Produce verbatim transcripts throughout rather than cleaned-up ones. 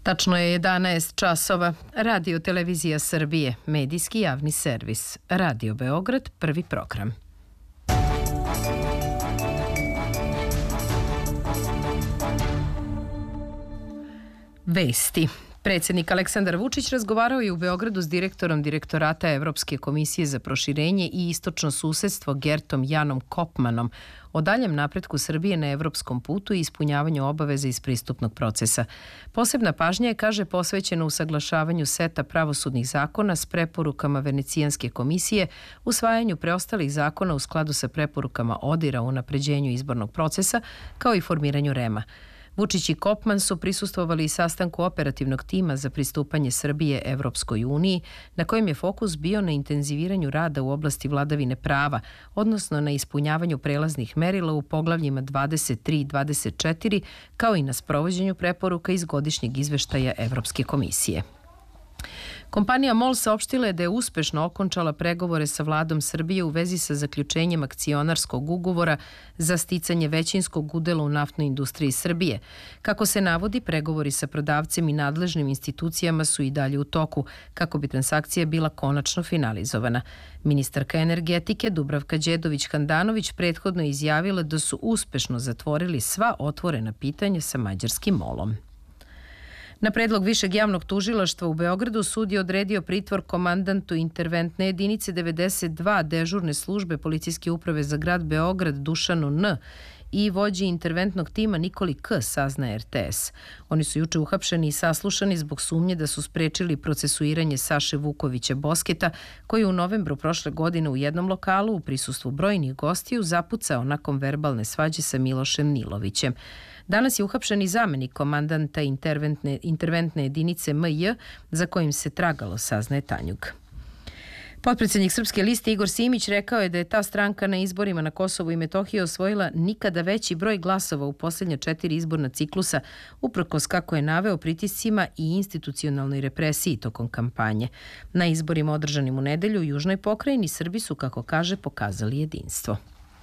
Tačno je jedanaest časova. Radio Televizija Srbije, medijski javni servis. Radio Beograd, prvi program. Vesti. Predsjednik Aleksandar Vučić razgovarao je u Beogradu s direktorom Direktorata Evropske komisije za proširenje i istočno susedstvo Gertom Janom Kopmanom o daljem napretku Srbije na evropskom putu i ispunjavanju obaveza iz pristupnog procesa. Posebna pažnja je, kaže, posvećena usaglašavanju seta pravosudnih zakona s preporukama Venecijanske komisije, usvajanju preostalih zakona u skladu sa preporukama ODIR-a u unapređenju izbornog procesa, kao i formiranju REM-a. Vučić i Kopman su prisustvovali i sastanku operativnog tima za pristupanje Srbije Evropskoj uniji, na kojem je fokus bio na intenziviranju rada u oblasti vladavine prava, odnosno na ispunjavanju prelaznih merila u poglavljima dvadeset tri i dvadeset četiri, kao i na sprovođenju preporuka iz godišnjeg izveštaja Evropske komisije. Kompanija MOL saopštila je da je uspešno okončala pregovore sa vladom Srbije u vezi sa zaključenjem akcionarskog ugovora za sticanje većinskog udela u naftnoj industriji Srbije. Kako se navodi, pregovori sa prodavcem i nadležnim institucijama su i dalje u toku, kako bi transakcija bila konačno finalizovana. Ministarka energetike Dubravka Đedović-Handanović prethodno izjavila da su uspešno zatvorili sva otvorena pitanja sa mađarskim molom. Na predlog Višeg javnog tužilaštva u Beogradu sud je odredio pritvor komandantu interventne jedinice devedeset dva dežurne službe Policijske uprave za grad Beograd Dušanu N. i vođi interventnog tima Nikoli K, sazna R T S. Oni su juče uhapšeni i saslušani zbog sumnje da su sprečili procesuiranje Saše Vukovića Bosketa, koji je u novembru prošle godine u jednom lokalu u prisustvu brojnih gostiju zapucao nakon verbalne svađe sa Milošem Nilovićem. Danas je uhapšen i zamenik komandanta interventne, interventne jedinice M J, za kojim se tragalo, saznaje Tanjug. Potpredsjednik Srpske liste Igor Simić rekao je da je ta stranka na izborima na Kosovu i Metohiji osvojila nikada veći broj glasova u posljednja četiri izborna ciklusa, uprkos, kako je naveo, pritiscima i institucionalnoj represiji tokom kampanje. Na izborima održanim u nedelju u Južnoj pokrajini Srbi su, kako kaže, pokazali jedinstvo.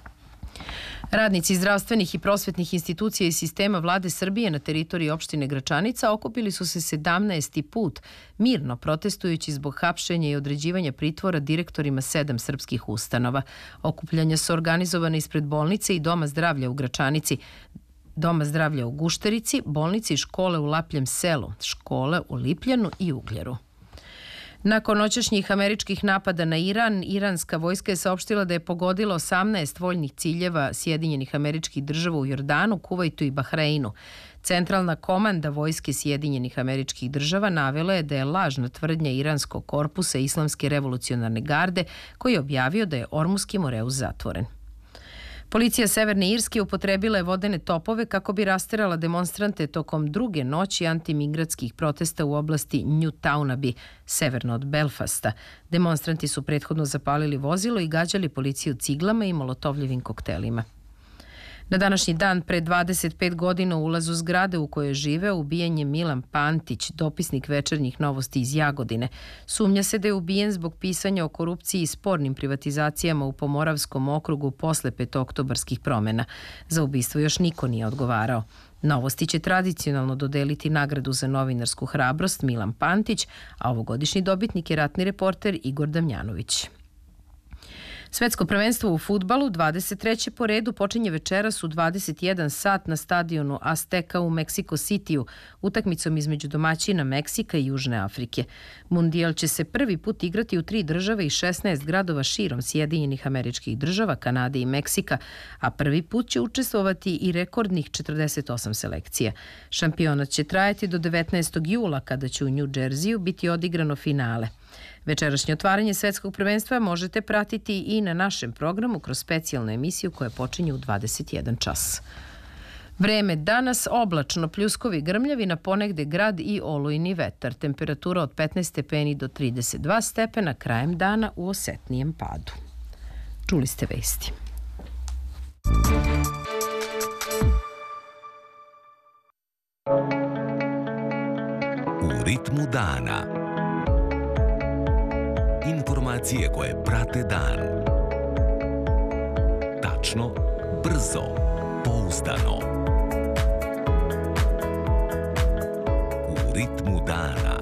Radnici zdravstvenih i prosvetnih institucija i sistema vlade Srbije na teritoriji opštine Gračanica okupili su se sedamnaesti put, mirno protestujući zbog hapšenja i određivanja pritvora direktorima sedam srpskih ustanova. Okupljanja su organizovane ispred bolnice i Doma zdravlja u Gračanici, Doma zdravlja u Gušterici, bolnici i škole u Lapljem selu, škole u Lipljanu i Ugljeru. Nakon noćašnjih američkih napada na Iran, iranska vojska je saopštila da je pogodila osamnaest vojnih ciljeva Sjedinjenih Američkih Država u Jordanu, Kuvajtu i Bahreinu. Centralna komanda vojske Sjedinjenih Američkih Država navela je da je lažna tvrdnja iranskog korpusa Islamske revolucionarne garde, koji je objavio da je Ormuski Moreus zatvoren. Policija Severne Irske upotrebila je vodene topove kako bi rasterala demonstrante tokom druge noći antimigratskih protesta u oblasti Newtownaby, severno od Belfasta. Demonstranti su prethodno zapalili vozilo i gađali policiju ciglama i molotovljevim koktelima. Na današnji dan, pre dvadeset pet godina, u ulazu zgrade u kojoj je živeo ubijen je Milan Pantić, dopisnik Večernjih novosti iz Jagodine. Sumnja se da je ubijen zbog pisanja o korupciji i spornim privatizacijama u Pomoravskom okrugu posle petooktobarskih promena. Za ubistvo još niko nije odgovarao. Novosti će tradicionalno dodeliti nagradu za novinarsku hrabrost Milan Pantić, a ovogodišnji dobitnik je ratni reporter Igor Damjanović. Svetsko prvenstvo u fudbalu, dvadeset treće po redu, počinje večeras u dvadeset jedan sat na stadionu Azteka u Meksiko Citiju, utakmicom između domaćina Meksika i Južne Afrike. Mundijal će se prvi put igrati u tri države i šesnaest gradova širom Sjedinjenih Američkih Država, Kanade i Meksika, a prvi put će učestvovati i rekordnih četrdeset osam selekcija. Šampionat će trajati do devetnaestog jula, kada će u New Jerseyju biti odigrano finale. Večerašnje otvaranje svetskog prvenstva možete pratiti i na našem programu kroz specijalnu emisiju koja počinje u dvadeset jedan čas. Vreme danas oblačno, pljuskovi grmljavi, na ponegde grad i olujni vetar. Temperatura od petnaest stepeni do trideset dva stepena, krajem dana u osetnijem padu. Čuli ste vesti. U ritmu dana. Informacije koje prate dan. Tačno, brzo, pouzdano. U ritmu dana.